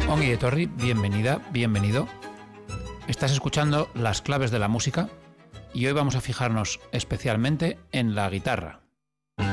Ongi etorri, bienvenida, bienvenido. Estás escuchando Las claves de la música y hoy vamos a fijarnos especialmente en la guitarra.